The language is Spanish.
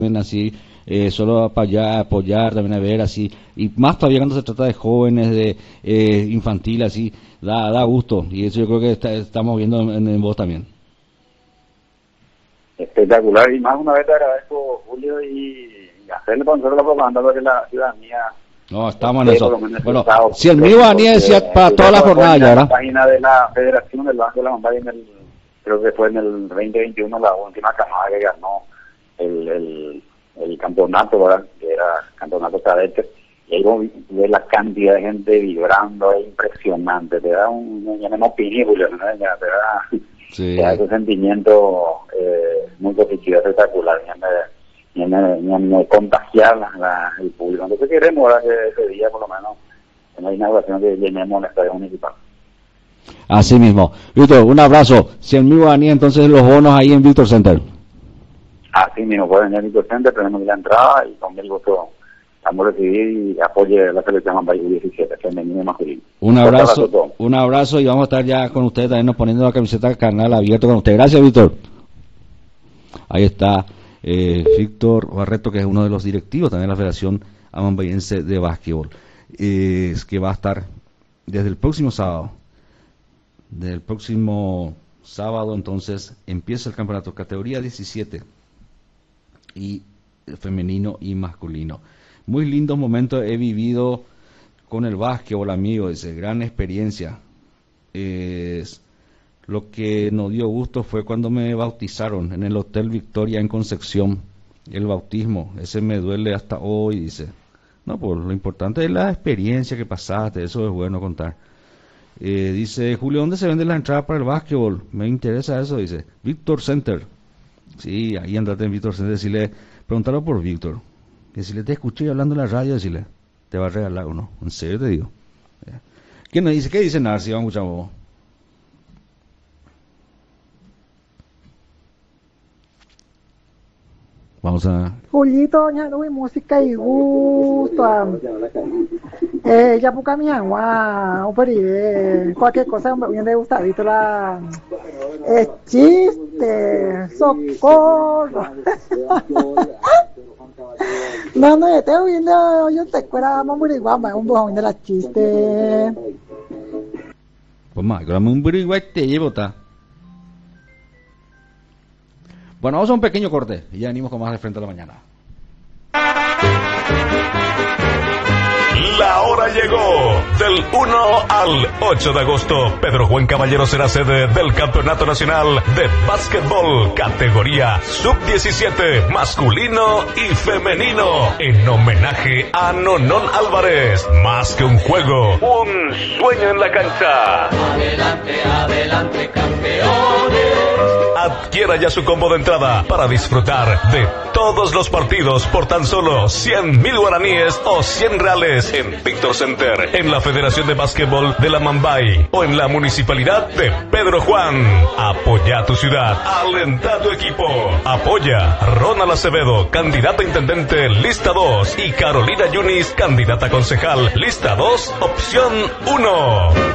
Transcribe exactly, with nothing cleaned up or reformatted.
así, eh, solo apoyar, apoyar, también a ver así, y más todavía cuando se trata de jóvenes, de eh, infantil, así, da, da gusto, y eso yo creo que está, estamos viendo en, en vos también. Espectacular, y más una vez te agradezco, Julio, y hacerle con nosotros la propaganda para que la ciudadanía... No, estamos en eso. Bueno, cien mil guaraníes decía para toda la jornada ya, ¿verdad? La página de la Federación del Banco de la Mambay, en el, creo que fue en el veinte veintiuno la última camada que ganó el, el, el campeonato, ¿verdad? Que era campeonato cadete. Y ahí vos ves la cantidad de gente vibrando, es impresionante. Te da un, ya no opinión, Julio, ¿no? Ya te da, sí. Te da ese sentimiento eh, muy positivo, espectacular. Ya me, ni me, ni me contagiar la, la, el público. Entonces queremos ahora que ese día, por lo menos, en la inauguración, que llenemos el estadio municipal. Así mismo. Víctor, un abrazo. cien mil guaraníes, entonces los bonos ahí en Victor Center. Así mismo, pueden venir a Victor Center, tenemos la entrada y con mil gusto vamos a recibir y apoye la selección Mambay diecisiete, femenino y masculino. Un abrazo, un abrazo, un abrazo y vamos a estar ya con usted también nos poniendo la camiseta canal abierto con usted. Gracias, Víctor. Ahí está. Eh, Víctor Barreto, que es uno de los directivos también de la Federación Amambayense de Básquetbol, eh, es que va a estar desde el próximo sábado. Desde el próximo sábado, entonces, empieza el campeonato, categoría diecisiete, y femenino y masculino. Muy lindos momentos he vivido con el básquetbol, amigo, es gran experiencia. Es... Lo que nos dio gusto fue cuando me bautizaron en el Hotel Victoria en Concepción, el bautismo, ese me duele hasta hoy, dice. No, pues lo importante es la experiencia que pasaste, eso es bueno contar. Eh, dice, Julio, ¿dónde se vende la entrada para el básquetbol? Me interesa eso, dice. Victor Center. Sí, ahí andate en Victor Center, decirle, preguntarlo por Víctor. Decirle, te escuché hablando en la radio, decirle, te va a regalar uno, en serio te digo. ¿Quién me dice? ¿Qué dice Narci? Vamos a escuchar vos. Vamos a... Julito, ya no hay música y gusto. Eh, ya puca mi agua, o eh, cualquier cosa me viene de gustadito la... Eh, chiste, socorro. No, no, yo te viendo, yo te cuera, mamuriguama, un bujón de la chiste. Pues más, que un buriguay te llevo, ta. Bueno, vamos a un pequeño corte y ya venimos con más de Frente a la Mañana. La hora llegó. Del uno al ocho de agosto, Pedro Juan Caballero será sede del Campeonato Nacional de Básquetbol, categoría sub diecisiete, masculino y femenino, en homenaje a Nonón Álvarez. Más que un juego, un sueño en la cancha. Adelante, adelante, campeones. Adquiera ya su combo de entrada para disfrutar de todos los partidos por tan solo cien mil guaraníes o cien reales en Victor Center, en la Federación de Básquetbol de la Mambay o en la Municipalidad de Pedro Juan. Apoya a tu ciudad, alenta a tu equipo. Apoya Ronald Acevedo, candidata a intendente lista dos, y Carolina Yunis, candidata a concejal lista dos, opción uno.